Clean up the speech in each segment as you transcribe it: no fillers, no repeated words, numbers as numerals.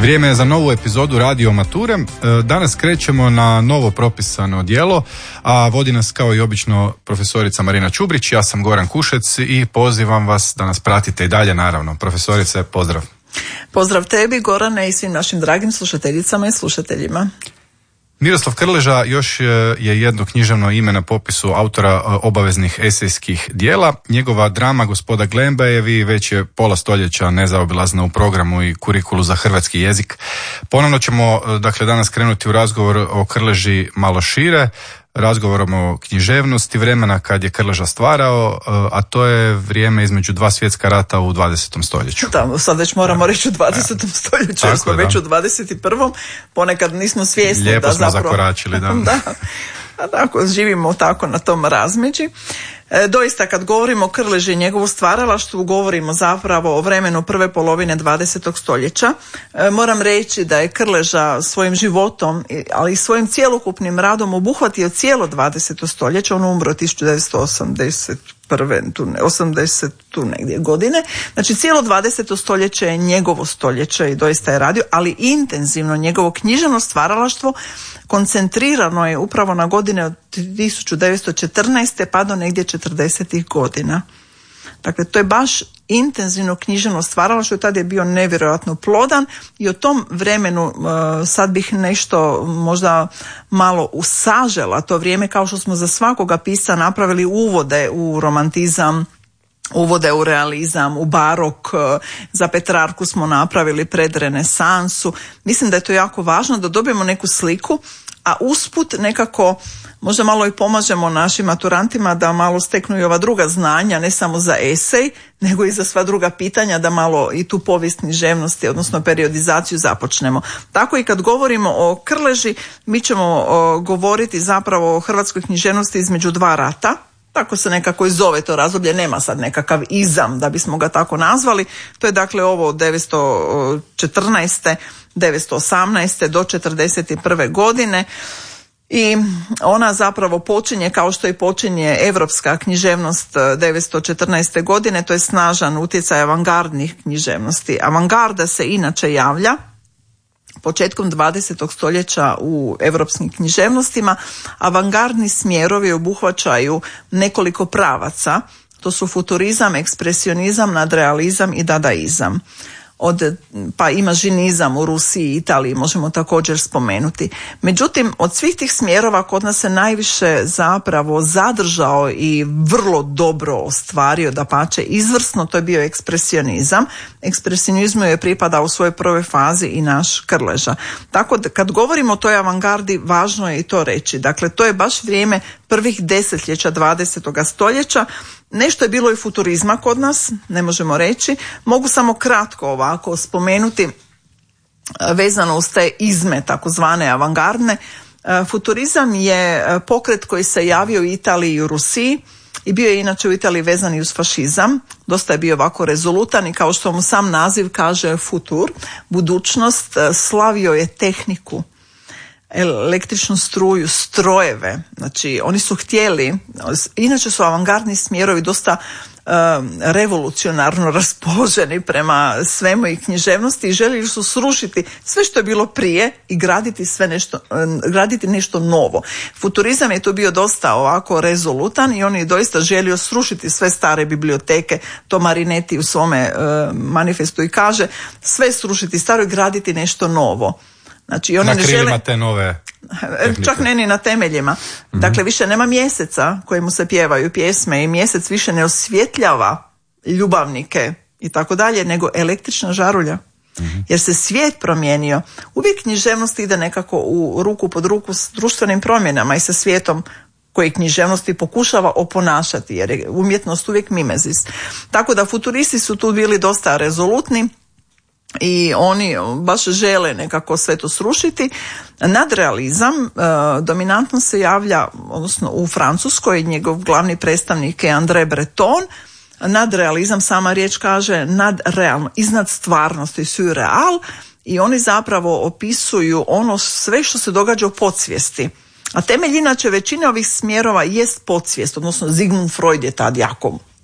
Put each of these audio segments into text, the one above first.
Vrijeme je za novu epizodu Radio Mature. Danas krećemo na novo propisano djelo, a vodi nas kao i obično profesorica Marina Čubrić. Ja sam Goran Kušec i pozivam vas da nas pratite i dalje, naravno. Profesorice, pozdrav. Pozdrav tebi, Gorane, i svim našim dragim slušateljicama i slušateljima. Miroslav Krleža još je jedno književno ime na popisu autora obaveznih esejskih dijela. Njegova drama Gospoda Glembajevi već je pola stoljeća nezaobilazna u programu i kurikulu za hrvatski jezik. Ponovno ćemo danas krenuti u razgovor o Krleži malo šire, razgovorom o književnosti vremena kad je Krleža stvarao, a to je vrijeme između dva svjetska rata u 20. stoljeću. Da, sad već moramo reći u 20. stoljeću, jer smo već u 21. Ponekad nismo svjesni. Lijepo da smo zapravo zakoračili, da. Tako, živimo tako na tom razmeđi. Doista, kad govorimo o Krleži i njegovu stvaralaštvu, govorimo zapravo o vremenu prve polovine 20. stoljeća. Moram reći da je Krleža svojim životom, ali i svojim cjelokupnim radom obuhvatio cijelo 20. stoljeće. On umro 1980 tu negdje godine. Znači, cijelo 20. stoljeće je njegovo stoljeće i doista je radio, ali intenzivno njegovo književno stvaralaštvo koncentrirano je upravo na godine od 1914. pa do negdje 40. godina. Dakle, to je baš intenzivno književno stvaralaštvo i tad je bio nevjerojatno plodan i o tom vremenu sad bih nešto možda malo usažela to vrijeme, kao što smo za svakoga pisca napravili uvode u romantizam, uvode u realizam, u barok, za Petrarku smo napravili predrenesansu. Mislim da je to jako važno da dobijemo neku sliku, a usput nekako možda malo i pomažemo našim maturantima da malo steknu i ova druga znanja, ne samo za esej, nego i za sva druga pitanja, da malo i tu povijest književnosti, odnosno periodizaciju započnemo. Tako i kad govorimo o Krleži, mi ćemo govoriti zapravo o hrvatskoj književnosti između dva rata. Tako se nekako i zove to razdoblje, nema sad nekakav izam da bismo ga tako nazvali. To je dakle ovo od 914. 918. do 41. godine i ona zapravo počinje kao što i počinje europska književnost 914. godine, to je snažan utjecaj avangardnih književnosti. Avangarda se inače javlja početkom 20. stoljeća u europskim književnostima. Avangardni smjerovi obuhvaćaju nekoliko pravaca, to su futurizam, ekspresionizam, nadrealizam i dadaizam. Pa imažinizam u Rusiji i Italiji možemo također spomenuti. Međutim, od svih tih smjerova kod nas se najviše zapravo zadržao i vrlo dobro ostvario, dapače izvrsno, to je bio ekspresionizam. Ekspresionizmu je pripadao u svojoj prvoj fazi i naš Krleža. Tako da kad govorimo o toj avangardi, važno je i to reći. Dakle, to je baš vrijeme prvih desetljeća 20. stoljeća. Nešto je bilo i futurizma kod nas, ne možemo reći. Mogu samo kratko ovako spomenuti vezano uz te izme, takozvane avangardne. Futurizam je pokret koji se javio u Italiji i u Rusiji i bio je inače u Italiji vezan i uz fašizam. Dosta je bio ovako rezolutan i kao što mu sam naziv kaže futur, budućnost, slavio je tehniku, električnu struju, strojeve. Znači, oni su htjeli, inače su avangardni smjerovi dosta revolucionarno raspoloženi prema svemu i književnosti i željeli su srušiti sve što je bilo prije i graditi nešto novo. Futurizam je tu bio dosta ovako rezolutan i on je doista želio srušiti sve stare biblioteke, to Marinetti u svome manifestu i kaže, sve srušiti staro i graditi nešto novo. Znači, oni na ne krilima žele te nove tehnike. Čak ne ni na temeljima. Dakle, više nema mjeseca kojemu se pjevaju pjesme i mjesec više ne osvjetljava ljubavnike i tako dalje, nego električna žarulja. Jer se svijet promijenio. Uvijek književnost ide nekako u ruku pod ruku s društvenim promjenama i sa svijetom koji književnosti pokušava oponašati, jer je umjetnost uvijek mimezis. Tako da futuristi su tu bili dosta rezolutni i oni baš žele nekako sve to srušiti. Nadrealizam dominantno se javlja, odnosno u Francuskoj, njegov glavni predstavnik je André Breton. Nadrealizam, sama riječ kaže nadrealno, iznad stvarnosti, surreal, i oni zapravo opisuju ono sve što se događa u podsvijesti. A temelj inače većine ovih smjerova jest podsvijest, odnosno Sigmund Freud je tad jako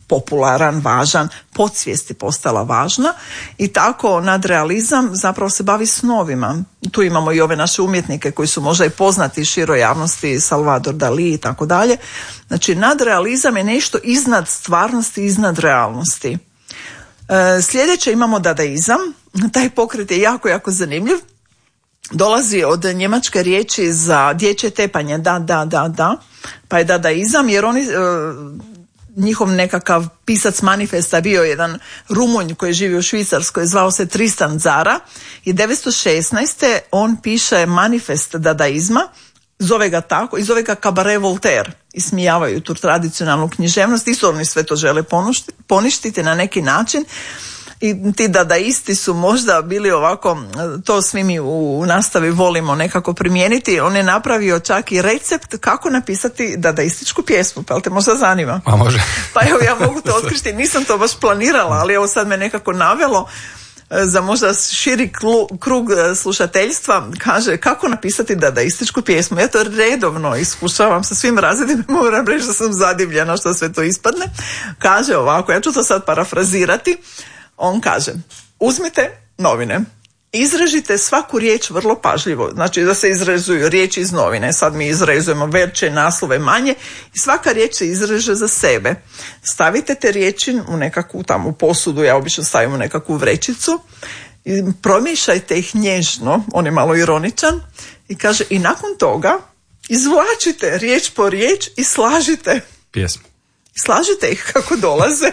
popularan, važan, podsvijest je postala važna i tako nadrealizam zapravo se bavi snovima. Tu imamo i ove naše umjetnike koji su možda i poznati široj javnosti, Salvador Dali i tako dalje. Znači nadrealizam je nešto iznad stvarnosti, iznad realnosti. Sljedeće imamo dadaizam. Taj pokret je jako, jako zanimljiv. Dolazi od njemačke riječi za dječje tepanje, da, pa je dadaizam, jer oni, njihov nekakav pisac manifesta bio jedan Rumunj koji živi u Švicarskoj, zvao se Tristan Tzara i 1916. on piše manifest dadaizma, zove ga tako i zove ga Cabaret Voltaire. Ismijavaju tu tradicionalnu književnost, isto oni sve to žele poništiti na neki način. I ti dadaisti su možda bili ovako, to svi mi u nastavi volimo nekako primijeniti. On je napravio čak i recept kako napisati dadaističku pjesmu, pa li te možda zanima? A može. Pa evo, ja mogu to otkriti, nisam to baš planirala, ali evo sad me nekako navelo za možda širi krug slušateljstva. Kaže kako napisati dadaističku pjesmu. Ja to redovno iskušavam sa svim razredima, moram reći da sam zadivljena što sve to ispadne. Kaže ovako, ja ću to sad parafrazirati. On kaže, uzmite novine, izrežite svaku riječ vrlo pažljivo, znači da se izrezuju riječi iz novine, sad mi izrezujemo veće naslove, manje i svaka riječ se izreže za sebe. Stavite te riječi u nekakvu tamo posudu, ja obično stavim u nekakvu vrećicu i promiješajte ih nježno, on je malo ironičan i kaže i nakon toga izvlačite riječ po riječ i slažite pjesmu. Slažite ih kako dolaze.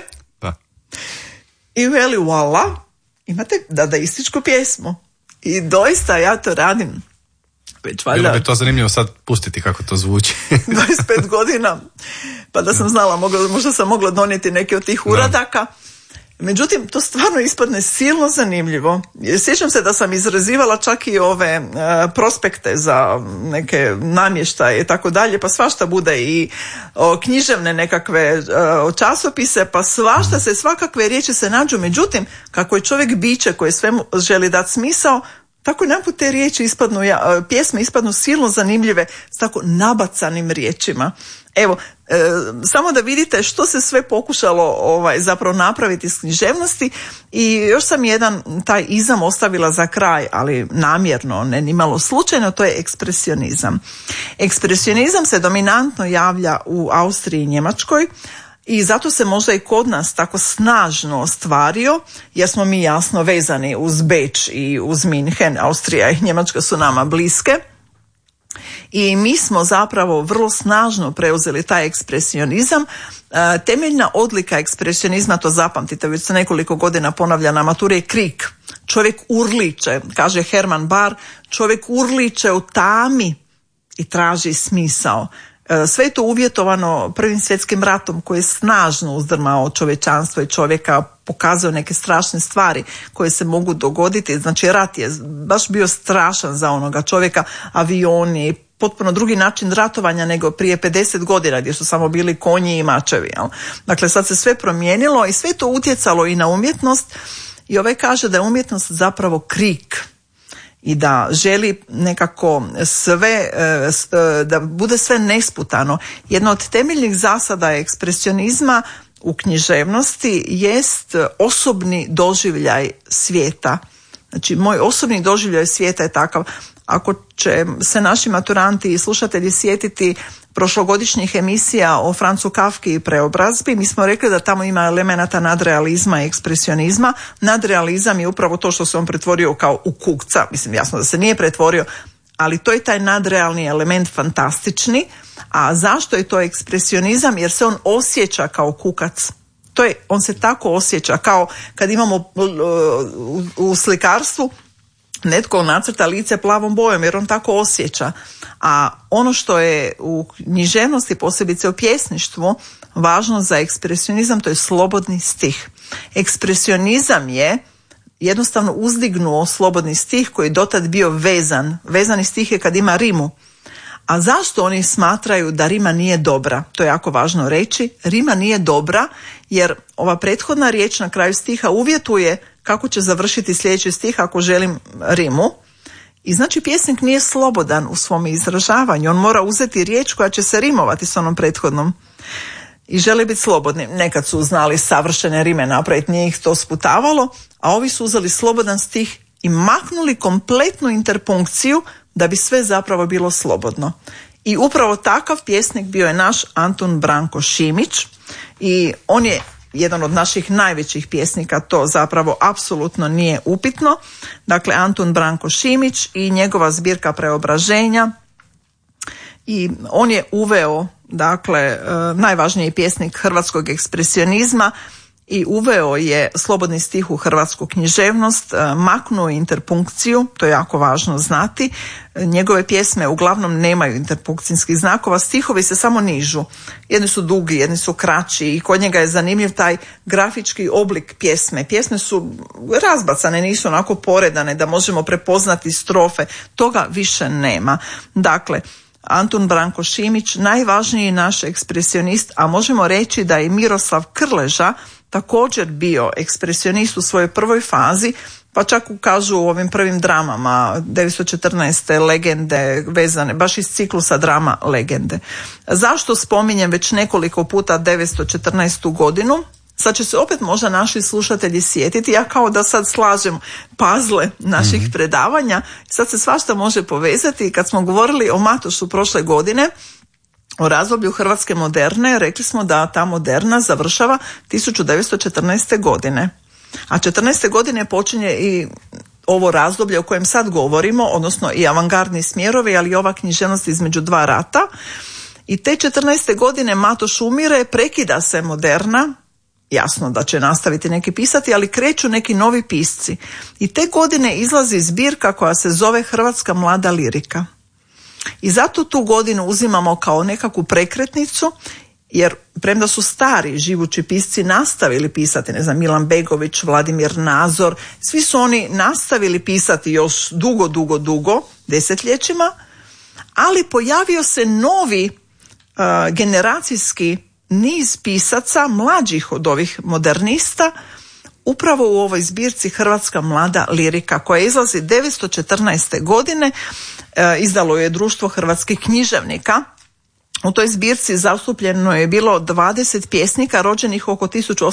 I veli, voila, imate dadaističku pjesmu. I doista ja to radim. Već valjda, bilo bi to zanimljivo sad pustiti kako to zvuči. 25 godina, pa da sam znala, možda sam mogla donijeti neke od tih uradaka. Međutim, to stvarno ispadne silno zanimljivo. Sjećam se da sam izrazivala čak i ove prospekte za neke namještaje i tako dalje, pa svašta bude i književne nekakve časopise, pa svašta se, svakakve riječi se nađu. Međutim, kako je čovjek biće koje svemu želi dati smisao, tako i naput te riječi ispadnu, pjesme ispadnu silno zanimljive s tako nabacanim riječima. Evo, samo da vidite što se sve pokušalo zapravo napraviti iz književnosti i još sam jedan taj izam ostavila za kraj, ali namjerno, ne nimalo slučajno, to je ekspresionizam. Ekspresionizam se dominantno javlja u Austriji i Njemačkoj i zato se možda i kod nas tako snažno ostvario, jer smo mi jasno vezani uz Beč i uz Minhen. Austrija i Njemačka su nama bliske. I mi smo zapravo vrlo snažno preuzeli taj ekspresionizam. Temeljna odlika ekspresionizma, to zapamtite, već se nekoliko godina ponavlja na maturi, je krik. Čovjek urliče, kaže Herman Bahr, čovjek urliče u tami i traži smisao. Sve je to uvjetovano Prvim svjetskim ratom koji je snažno uzdrmao čovječanstvo i čovjeka, pokazao neke strašne stvari koje se mogu dogoditi. Znači rat je baš bio strašan za onoga čovjeka, avioni, potpuno drugi način ratovanja nego prije 50 godina gdje su samo bili konji i mačevi. Jel? Dakle, sad se sve promijenilo i sve to utjecalo i na umjetnost i kaže da je umjetnost zapravo krik i da želi nekako sve, da bude sve nesputano. Jedna od temeljnih zasada ekspresionizma u književnosti jest osobni doživljaj svijeta. Znači, moj osobni doživljaj svijeta je takav. Ako će se naši maturanti i slušatelji sjetiti prošlogodišnjih emisija o Francu Kafki i preobrazbi, mi smo rekli da tamo ima elemenata nadrealizma i ekspresionizma. Nadrealizam je upravo to što se on pretvorio kao u kukca. Mislim, jasno da se nije pretvorio, ali to je taj nadrealni element fantastični. A zašto je to ekspresionizam? Jer se on osjeća kao kukac. On se tako osjeća, kao kad imamo u slikarstvu netko nacrta lice plavom bojom, jer on tako osjeća. A ono što je u književnosti, posebice u pjesništvu, važno za ekspresionizam, to je slobodni stih. Ekspresionizam je jednostavno uzdignuo slobodni stih koji je dotad bio vezan. Vezani stih je kad ima rimu. A zašto oni smatraju da rima nije dobra? To je jako važno reći. Rima nije dobra jer ova prethodna riječ na kraju stiha uvjetuje kako će završiti sljedeći stih ako želim rimu. I znači pjesnik nije slobodan u svom izražavanju. On mora uzeti riječ koja će se rimovati s onom prethodnom. i žele biti slobodni. Nekad su znali savršene rime napraviti, nije ih to sputavalo, a ovi su uzeli slobodan stih i maknuli kompletnu interpunkciju da bi sve zapravo bilo slobodno. I upravo takav pjesnik bio je naš Antun Branko Šimić i on je jedan od naših najvećih pjesnika, to zapravo apsolutno nije upitno. Dakle, Antun Branko Šimić i njegova zbirka Preobraženja, i on je uveo, dakle, najvažniji pjesnik hrvatskog ekspresionizma i uveo je slobodni stih u hrvatsku književnost, maknuo interpunkciju, to je jako važno znati. Njegove pjesme uglavnom nemaju interpunkcijskih znakova, stihovi se samo nižu. Jedni su dugi, jedni su kraći i kod njega je zanimljiv taj grafički oblik pjesme. Pjesme su razbacane, nisu onako poredane da možemo prepoznati strofe. Toga više nema. Dakle, Antun Branko Šimić, najvažniji naš ekspresionist, a možemo reći da je Miroslav Krleža također bio ekspresionist u svojoj prvoj fazi, pa čak kažu u ovim prvim dramama 914. legende vezane baš iz ciklusa drama Legende. Zašto spominjem već nekoliko puta 914. godinu? Sad će se opet možda naši slušatelji sjetiti, ja kao da sad slažem pazle naših predavanja, sad se svašta može povezati. Kad smo govorili o Matošu prošle godine, o razdoblju hrvatske moderne, rekli smo da ta moderna završava 1914. godine. A 14. godine počinje i ovo razdoblje o kojem sad govorimo, odnosno i avangardni smjerovi, ali i ova književnost između dva rata. I te 14. godine Matoš umire, prekida se moderna, jasno da će nastaviti neki pisati, ali kreću neki novi pisci. I te godine izlazi zbirka koja se zove Hrvatska mlada lirika. I zato tu godinu uzimamo kao nekakvu prekretnicu, jer premda su stari živući pisci nastavili pisati, ne znam, Milan Begović, Vladimir Nazor, svi su oni nastavili pisati još dugo, desetljećima, ali pojavio se novi generacijski niz pisaca, mlađih od ovih modernista, upravo u ovoj zbirci Hrvatska mlada lirika, koja izlazi 914. godine, izdalo je Društvo hrvatskih književnika. U toj zbirci zastupljeno je bilo 20 pjesnika rođenih oko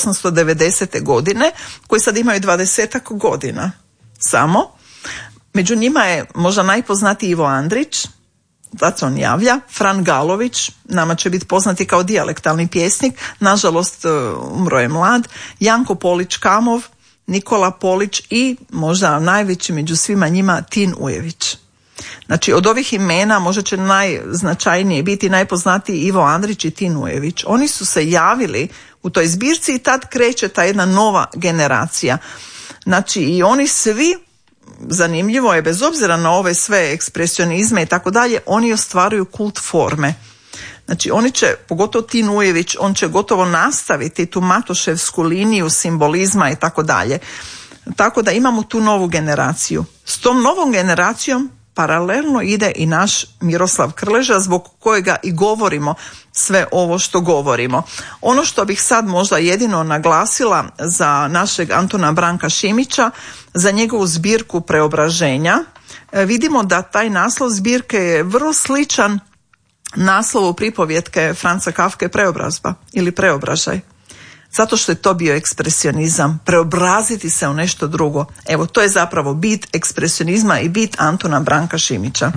1890. godine, koji sad imaju 20-ak godina samo. Među njima je možda najpoznatiji Ivo Andrić, da se on javlja, Fran Galović, nama će biti poznati kao dijalektalni pjesnik, nažalost umro je mlad, Janko Polić-Kamov, Nikola Polić i možda najveći među svima njima Tin Ujević. Znači, od ovih imena možda će najznačajnije biti najpoznatiji Ivo Andrić i Tin Ujević. Oni su se javili u toj zbirci i tad kreće ta jedna nova generacija. Znači, i oni svi, zanimljivo je, bez obzira na ove sve ekspresionizme i tako dalje, oni ostvaruju kult forme. Znači, oni će, pogotovo Tin Ujević, on će gotovo nastaviti tu matoševsku liniju simbolizma i tako dalje. Tako da imamo tu novu generaciju. S tom novom generacijom paralelno ide i naš Miroslav Krleža, zbog kojega i govorimo sve ovo što govorimo. Ono što bih sad možda jedino naglasila za našeg Antuna Branka Šimića, za njegovu zbirku Preobraženja, vidimo da taj naslov zbirke je vrlo sličan naslovu pripovjetke Franca Kafke Preobrazba ili Preobražaj. Zato što je to bio ekspresionizam, preobraziti se u nešto drugo. Evo, to je zapravo bit ekspresionizma i bit Antuna Branka Šimića.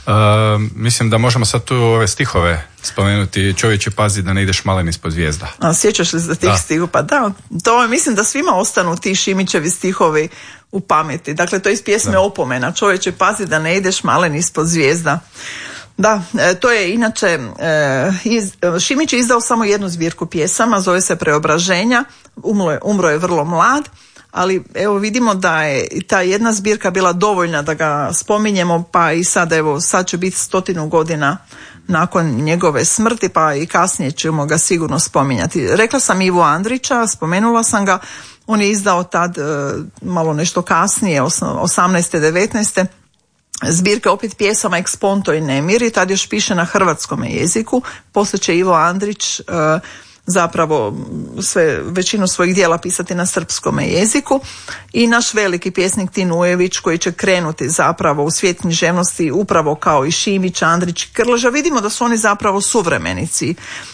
Mislim da možemo sad tu ove stihove spomenuti. Čovječe, pazi da ne ideš malen ispod zvijezda. Sjećaš li se tih stihova? Pa da, to mislim da svima ostanu ti Šimićevi stihovi u pameti. Dakle, to je iz pjesme Opomena. Čovječe, pazi da ne ideš malen ispod zvijezda. Da, to je inače, Šimić je izdao samo jednu zbirku pjesama, zove se Preobraženja, umro je vrlo mlad, ali evo vidimo da je ta jedna zbirka bila dovoljna da ga spominjemo, pa i sad će biti 100 godina nakon njegove smrti, pa i kasnije ćemo ga sigurno spominjati. Rekla sam Ivo Andrića, spomenula sam ga, on je izdao tad malo nešto kasnije, 18. 19. zbirka opet pjesama Eksponto i Nemiri, tad još piše na hrvatskom jeziku, poslije će Ivo Andrić zapravo većinu svojih dijela pisati na srpskom jeziku i naš veliki pjesnik Tin Ujević koji će krenuti zapravo u svijet književnosti upravo kao i Šimić, Andrić i Krleža. Vidimo da su oni zapravo suvremenici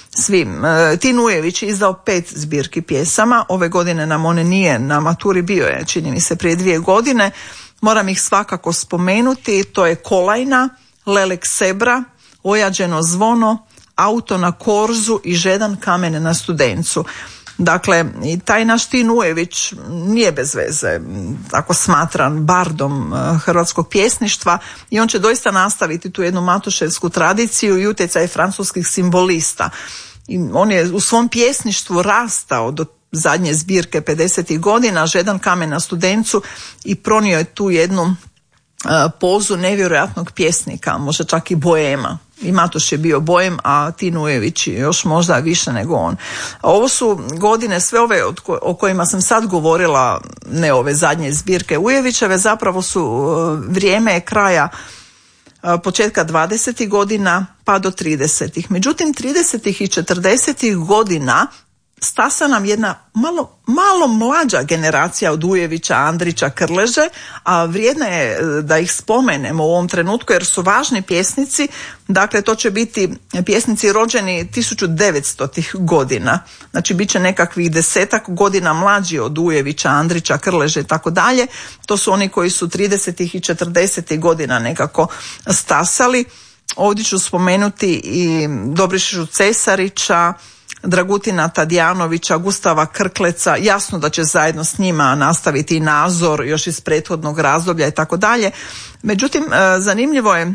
svim. Tin Ujević je izdao 5 zbirki pjesama, ove godine nam on nije na maturi, bio je, čini mi se, prije 2 godine. Moram ih svakako spomenuti, to je Kolajna, Lelek Sebra, Ojađeno zvono, Auto na korzu i Žedan kamen na Studencu. Dakle, i taj naš Tin Ujević nije bez veze tako smatran bardom hrvatskog pjesništva i on će doista nastaviti tu jednu matoševsku tradiciju i utjecaj francuskih simbolista. I on je u svom pjesništvu rastao do zadnje zbirke 50. godina, Žedan kamen na Studencu, i pronio je tu jednu pozu nevjerojatnog pjesnika, možda čak i boema. I Matoš je bio bojem, a Tin Ujević još možda više nego on. Ovo su godine, sve ove o kojima sam sad govorila, ne ove zadnje zbirke Ujevićeve, zapravo su vrijeme kraja početka 20. godina pa do 30. Međutim, 30. i 40. godina stasa nam jedna malo mlađa generacija od Ujevića, Andrića, Krleže, a vrijedna je da ih spomenemo u ovom trenutku jer su važni pjesnici. Dakle, to će biti pjesnici rođeni 1900. godina. Znači, bit će nekakvih 10 godina mlađi od Ujevića, Andrića, Krleže i tako dalje. To su oni koji su 30. i 40. godina nekako stasali. Ovdje ću spomenuti i Dobrišu Cesarića, Dragutina Tadijanovića, Gustava Krkleca, jasno da će zajedno s njima nastaviti i Nazor još iz prethodnog razdoblja i tako dalje. Međutim, zanimljivo je,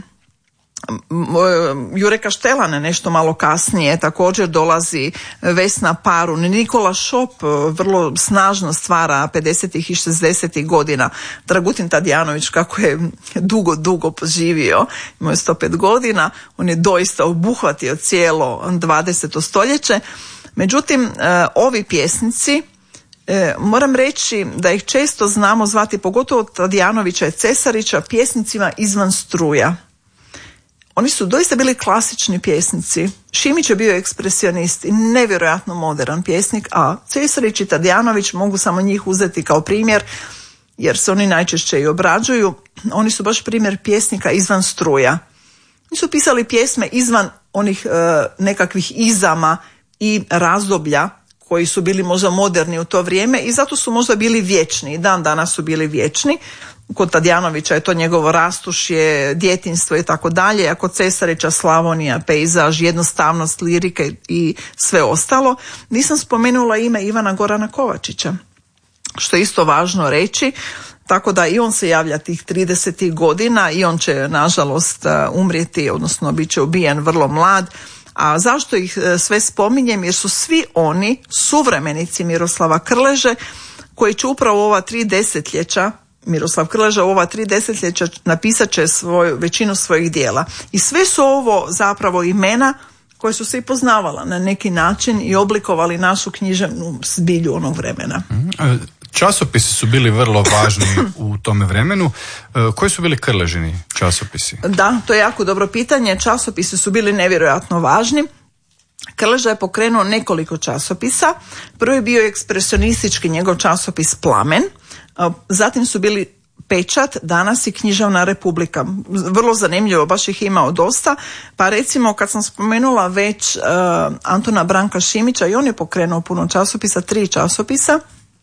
Jure Kaštelan nešto malo kasnije, također dolazi Vesna Parun, Nikola Šop vrlo snažno stvara 50. i 60. godina, Dragutin Tadijanović kako je dugo poživio, imao je 105 godina, on je doista obuhvatio cijelo 20. stoljeće. Međutim, ovi pjesnici, moram reći da ih često znamo zvati, pogotovo Tadijanovića i Cesarića, pjesnicima izvan struja. Oni su doista bili klasični pjesnici. Šimić je bio ekspresionist i nevjerojatno modern pjesnik, a Cesarić i Tadijanović, mogu samo njih uzeti kao primjer, jer se oni najčešće i obrađuju. Oni su baš primjer pjesnika izvan struja. Oni su pisali pjesme izvan onih nekakvih izama i razdoblja koji su bili možda moderni u to vrijeme i zato su možda bili vječni. I dan danas su bili vječni. Kod Tadijanovića je to njegovo rastušje, djetinjstvo i tako dalje, a kod Cesarića Slavonija, pejzaž, jednostavnost lirike i sve ostalo. Nisam spomenula ime Ivana Gorana Kovačića, što je isto važno reći, tako da i on se javlja tih 30. godina i on će nažalost umrijeti, odnosno bit će ubijen vrlo mlad. A zašto ih sve spominjem? Jer su svi oni suvremenici Miroslava Krleže koji će upravo ova 3 desetljeća, Miroslav Krleža u ova 3 desetljeća napisat će većinu svojih dijela. I sve su ovo zapravo imena koje su se i poznavala na neki način i oblikovali našu književnu zbilju onog vremena. Časopisi su bili vrlo važni u tome vremenu. Koji su bili Krležini časopisi? Da, to je jako dobro pitanje. Časopisi su bili nevjerojatno važni. Krleža je pokrenuo nekoliko časopisa. Prvi je bio ekspresionistički njegov časopis Plamen. Zatim su bili Pečat, Danas i Književna Republika. Vrlo zanimljivo, baš ih imao dosta. Pa recimo kad sam spomenula već Antuna Branka Šimića, i on je pokrenuo puno časopisa, 3 časopisa.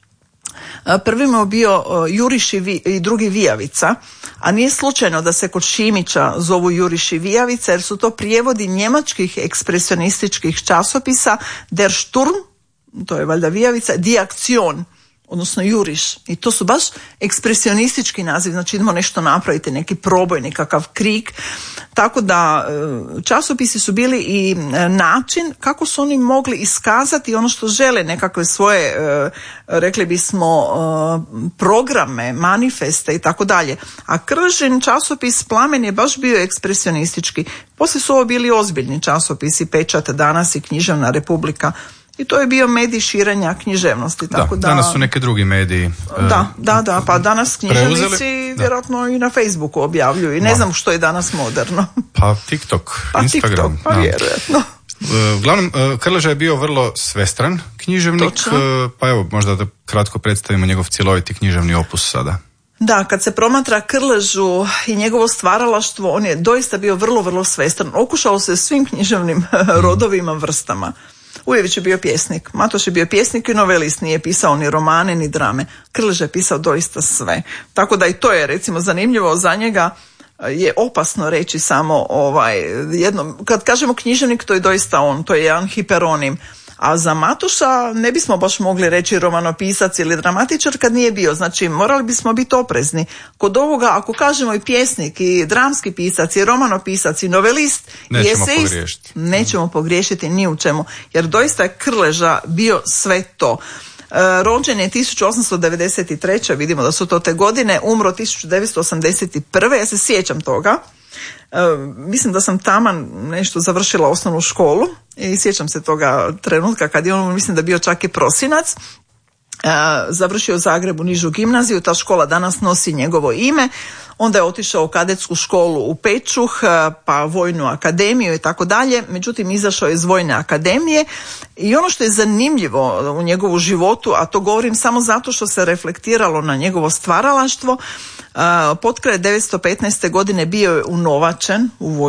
Prvim je bio Juriš i drugi Vijavica, a nije slučajno da se kod Šimića zovu Juriš i Vijavica, jer su to prijevodi njemačkih ekspresionističkih časopisa Der Sturm, to je valjda Vijavica, Die Aktion, odnosno Juriš. I to su baš ekspresionistički naziv, znači idemo nešto napraviti, neki proboj, nekakav krik. Tako da časopisi su bili i način kako su oni mogli iskazati ono što žele, nekakve svoje, rekli bismo, programe, manifeste i tako dalje. A Krležin časopis Plamen je baš bio ekspresionistički. Poslije su ovo bili ozbiljni časopisi, Pečat, Danas i Književna Republika. I to je bio medij širenja književnosti. Tako da, danas su neki drugi mediji. Da, pa danas književnici vjerojatno i na Facebooku objavljuju i ne znam što je danas moderno. Pa TikTok, Instagram. TikTok, pa vjerojatno. Uglavnom, Krleža je bio vrlo svestran književnik. Točno. Pa evo, možda da kratko predstavimo njegov cjeloviti književni opus sada. Da, kad se promatra Krležu i njegovo stvaralaštvo, on je doista bio vrlo, vrlo svestran. Okušao se svim književnim rodovima, vrstama. Ujević je bio pjesnik, Matoš je bio pjesnik i novelist, nije pisao ni romane ni drame. Krleža je pisao doista sve. Tako da i to je recimo zanimljivo za njega. Je opasno reći samo jedno, kad kažemo književnik, to je doista on, to je jedan hiperonim. A za Matoša ne bismo baš mogli reći romanopisac ili dramatičar kad nije bio. Znači, morali bismo biti oprezni. Kod ovoga, ako kažemo i pjesnik, i dramski pisac, i romanopisac, i novelist, i esejist, nećemo pogriješiti ni u čemu. Jer doista je Krleža bio sve to. Rođen je 1893. vidimo da su to te godine, umro 1981. Ja se sjećam toga. Mislim da sam taman nešto završila osnovnu školu i sjećam se toga trenutka kad je on, mislim da bio čak i prosinac. Završio u Zagrebu nižu gimnaziju, ta škola danas nosi njegovo ime. Onda je otišao u kadetsku školu u Pečuh, pa vojnu akademiju i tako dalje. Međutim, izašao je iz vojne akademije i ono što je zanimljivo u njegovu životu, a to govorim samo zato što se reflektiralo na njegovo stvaralaštvo, potkraj 1915. godine bio je unovačen u